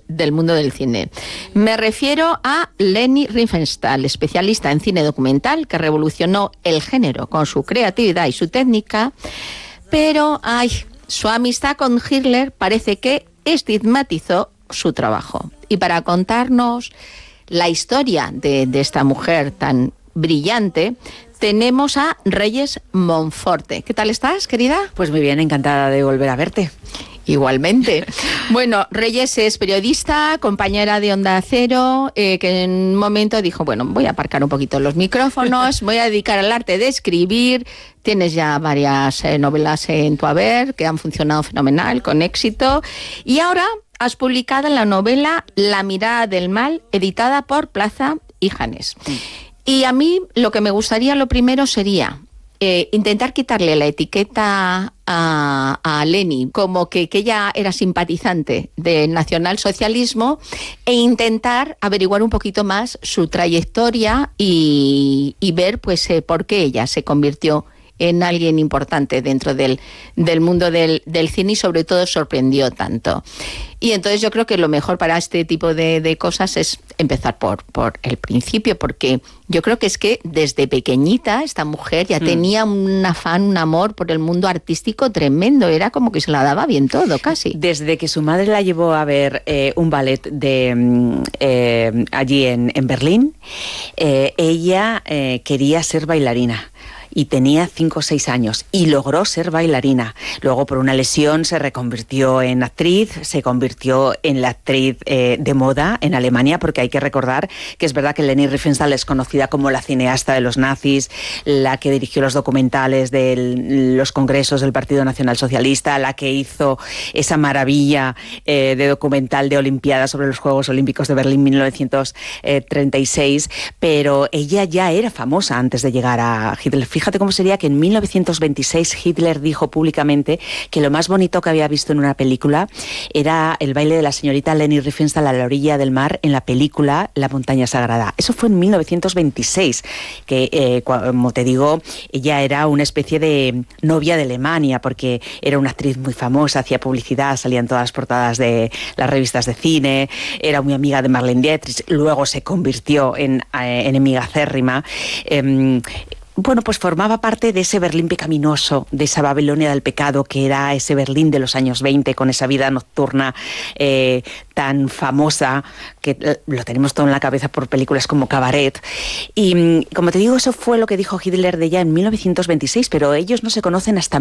del mundo del cine. Me refiero a Leni Riefenstahl, especialista en cine documental, que revolucionó el género con su creatividad y su técnica, pero su amistad con Hitler parece que estigmatizó su trabajo. Y para contarnos la historia de esta mujer tan brillante, tenemos a Reyes Monforte. ¿Qué tal estás, querida? Pues muy bien, encantada de volver a verte. Igualmente. Bueno, Reyes es periodista, compañera de Onda Cero, que en un momento dijo, bueno, voy a aparcar un poquito los micrófonos, voy a dedicar al arte de escribir. Tienes ya varias novelas en tu haber que han funcionado fenomenal, con éxito. Y ahora has publicado la novela La mirada del mal, editada por Plaza y Janés. Y a mí lo que me gustaría, lo primero sería intentar quitarle la etiqueta a Leni, como que ella era simpatizante del nacionalsocialismo, e intentar averiguar un poquito más su trayectoria y ver pues por qué ella se convirtió en alguien importante dentro del mundo del cine y sobre todo sorprendió tanto. Y entonces yo creo que lo mejor para este tipo de cosas es empezar por el principio, porque yo creo que es que desde pequeñita esta mujer ya tenía un afán, un amor por el mundo artístico tremendo, era como que se la daba bien todo, casi. Desde que su madre la llevó a ver un ballet allí en Berlín, ella quería ser bailarina. Y tenía 5 o 6 años y logró ser bailarina. Luego, por una lesión, se reconvirtió en actriz, se convirtió en la actriz de moda en Alemania, porque hay que recordar que es verdad que Leni Riefenstahl es conocida como la cineasta de los nazis, la que dirigió los documentales de los congresos del Partido Nacional Socialista, la que hizo esa maravilla de documental de Olimpiadas sobre los Juegos Olímpicos de Berlín 1936, pero ella ya era famosa antes de llegar a Hitler. Fíjate cómo sería que en 1926 Hitler dijo públicamente que lo más bonito que había visto en una película era el baile de la señorita Leni Riefenstahl a la orilla del mar en la película La montaña sagrada. Eso fue en 1926, que como te digo, ella era una especie de novia de Alemania, porque era una actriz muy famosa, hacía publicidad, salía en todas las portadas de las revistas de cine, era muy amiga de Marlene Dietrich, luego se convirtió en enemiga acérrima. Bueno, pues formaba parte de ese Berlín pecaminoso, de esa Babilonia del pecado, que era ese Berlín de los años 20, con esa vida nocturna tan famosa, que lo tenemos todo en la cabeza por películas como Cabaret. Y como te digo, eso fue lo que dijo Hitler de ella en 1926, pero ellos no se conocen hasta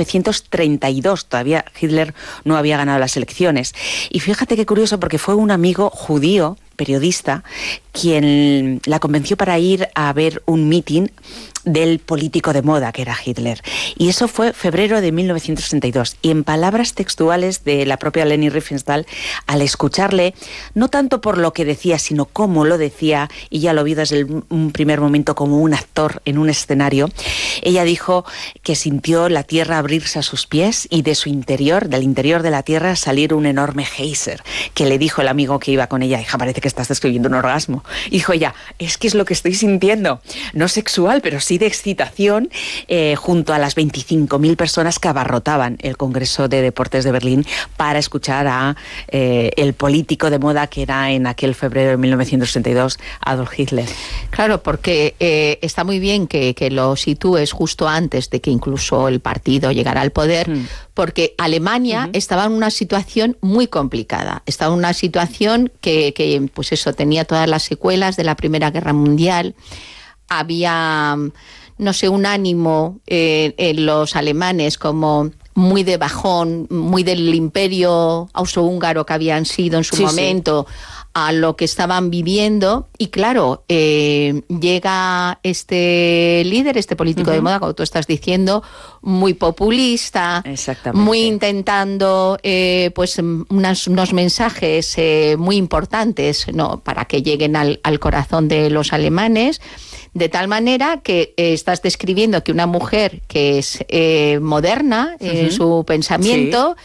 1932. Todavía Hitler no había ganado las elecciones. Y fíjate qué curioso, porque fue un amigo judío, periodista, quien la convenció para ir a ver un mitin del político de moda que era Hitler. Y eso fue febrero de 1932. Y en palabras textuales de la propia Leni Riefenstahl, al escucharle, no tanto por lo que decía, sino cómo lo decía, y ya lo vi desde un primer momento como un actor en un escenario, ella dijo que sintió la tierra abrirse a sus pies y de su interior, del interior de la tierra, salir un enorme geyser, que le dijo el amigo que iba con ella: hija, parece que estás describiendo un orgasmo. Y dijo ella: es que es lo que estoy sintiendo, no sexual, pero sí de excitación, junto a las 25.000 personas que abarrotaban el Congreso de Deportes de Berlín para escuchar a el político de moda que era en aquel febrero de 1932 Adolf Hitler. Claro, porque está muy bien que lo sitúes justo antes de que incluso el partido llegara al poder, porque Alemania estaba en una situación muy complicada, estaba en una situación que pues eso, tenía todas las secuelas de la Primera Guerra Mundial. Había, no sé, un ánimo en los alemanes como muy de bajón, muy del imperio austrohúngaro que habían sido en su momento, a lo que estaban viviendo. Y claro, llega este líder, este político de moda, como tú estás diciendo, muy populista, muy intentando pues unos mensajes muy importantes, ¿no?, para que lleguen al corazón de los alemanes, de tal manera que estás describiendo que una mujer que es moderna en su pensamiento,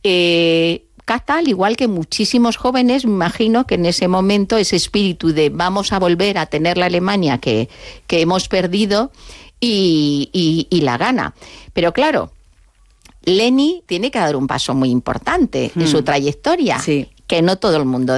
capta, al igual que muchísimos jóvenes, me imagino que en ese momento ese espíritu de vamos a volver a tener la Alemania que hemos perdido, y la gana. Pero claro, Leni tiene que dar un paso muy importante en su trayectoria, que no todo el mundo